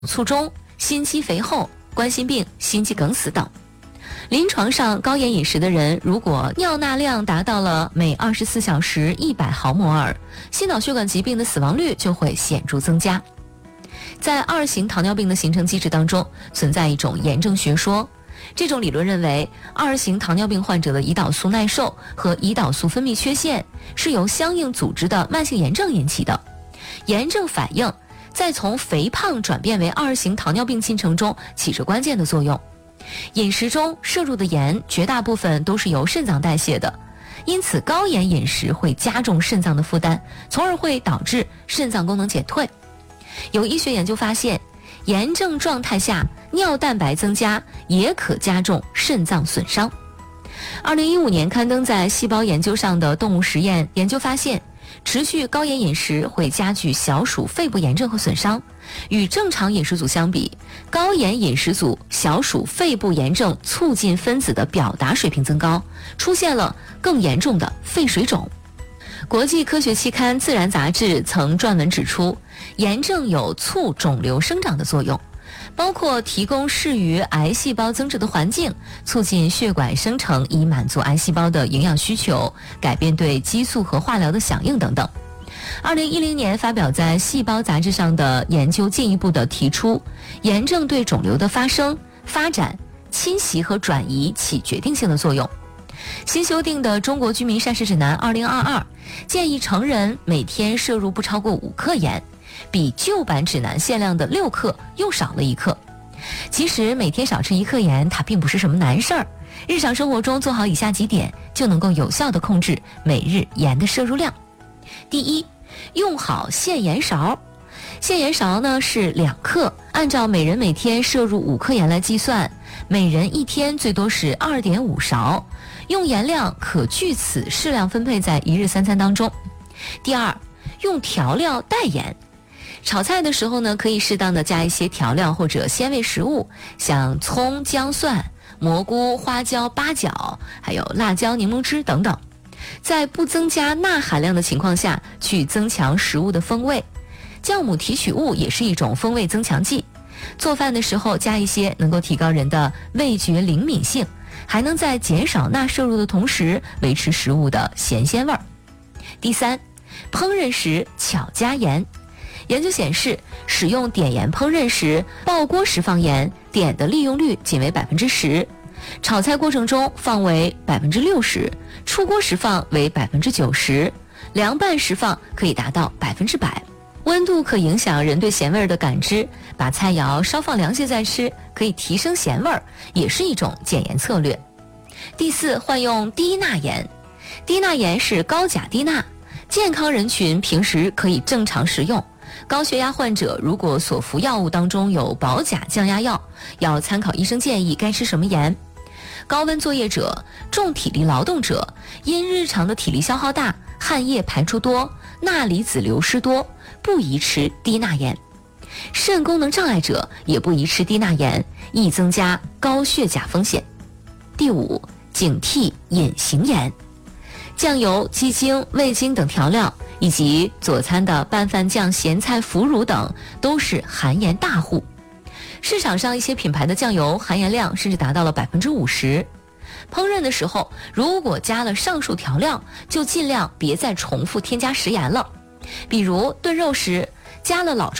卒中、心肌肥厚、冠心病、心肌梗死等。临床上，高盐饮食的人如果尿钠量达到了每24小时100毫摩尔，心脑血管疾病的死亡率就会显著增加。在2型糖尿病的形成机制当中，存在一种炎症学说。这种理论认为，2型糖尿病患者的胰岛素耐受和胰岛素分泌缺陷是由相应组织的慢性炎症引起的。炎症反应在从肥胖转变为2型糖尿病进程中起着关键的作用。饮食中摄入的盐绝大部分都是由肾脏代谢的，因此高盐饮食会加重肾脏的负担，从而会导致肾脏功能减退。有医学研究发现，炎症状态下尿蛋白增加也可加重肾脏损伤。2015年刊登在《细胞研究》上的动物实验研究发现，持续高盐饮食会加剧小鼠肺部炎症和损伤。与正常饮食组相比，高盐饮食组小鼠肺部炎症促进分子的表达水平增高，出现了更严重的肺水肿。国际科学期刊《自然》杂志曾撰文指出，炎症有促肿瘤生长的作用，包括提供适于癌细胞增殖的环境，促进血管生成以满足癌细胞的营养需求，改变对激素和化疗的响应等等。2010年发表在《细胞》杂志上的研究进一步的提出，炎症对肿瘤的发生、发展、侵袭和转移起决定性的作用。新修订的《中国居民膳食指南2022》建议成人每天摄入不超过5克盐，比旧版指南限量的6克又少了1克。其实每天少吃1克盐它并不是什么难事儿，日常生活中做好以下几点就能够有效地控制每日盐的摄入量。第一，用好限盐勺。限盐勺呢是2克，按照每人每天摄入5克盐来计算，每人一天最多是2.5勺，用盐量可据此适量分配在一日3餐当中。第二，用调料代盐。炒菜的时候呢，可以适当的加一些调料或者鲜味食物，像葱、姜、蒜、蘑菇、花椒、八角，还有辣椒、柠檬汁等等，在不增加钠含量的情况下去增强食物的风味。酵母提取物也是一种风味增强剂，做饭的时候加一些能够提高人的味觉灵敏性，还能在减少钠摄入的同时维持食物的咸鲜味儿。第三，烹饪时巧加盐。研究显示，使用碘盐烹饪时，爆锅时放盐，碘的利用率仅为10%；炒菜过程中放为60%，出锅时放为90%，凉拌时放可以达到100%。温度可影响人对咸味的感知，把菜肴稍放凉些再吃，可以提升咸味，也是一种减盐策略。第四，换用低钠盐。低钠盐是高钾低钠，健康人群平时可以正常食用。高血压患者如果所服药物当中有保钾降压药，要参考医生建议该吃什么盐。高温作业者、重体力劳动者，因日常的体力消耗大，汗液排出多，钠离子流失多，不宜吃低钠盐。肾功能障碍者也不宜吃低钠盐，易增加高血钾风险。第五，警惕隐形盐。酱油、鸡精、味精等调料，以及佐餐的拌饭酱、咸菜、腐乳等，都是含盐大户。市场上一些品牌的酱油含盐量甚至达到了50%。烹饪的时候，如果加了上述调料，就尽量别再重复添加食盐了。比如炖肉时加了老抽